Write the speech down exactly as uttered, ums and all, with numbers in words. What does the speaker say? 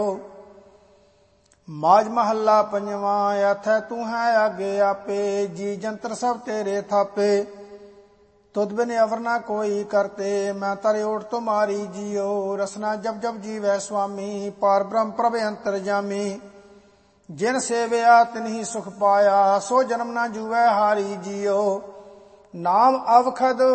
ਮਾਝ ਮਹੱਲਾ ਪੰਜਵਾਂ। ਆਥੈ ਤੂੰ ਹੈ ਆਗੇ ਆਪੇ, ਜੀ ਜੰਤਰ ਸਭ ਤੇਰੇ ਥਾਪੇ। ਤੁਧ ਬਿਨ ਅਵਰ ਨਾ ਕੋਈ ਕਰਤੇ, ਮੈਂ ਤਰੇ ਓਟ ਤੁਮਾਰੀ ਜੀਓ। ਰਸਨਾ ਜਬ ਜਬ ਜੀਵੈ ਸੁਆਮੀ, ਪਾਰ ਬ੍ਰਹਮ ਪ੍ਰਭ ਅੰਤਰ ਜਾਮੀ। ਜਿਨ ਸੇਵਿਆ ਤਿਨਹੀ ਸੁਖ ਪਾਇਆ, ਸੋ ਜਨਮ ਨਾ ਜੂਵੈ ਹਾਰੀ ਜੀਓ। ਨਾਮ ਅਵਖਦ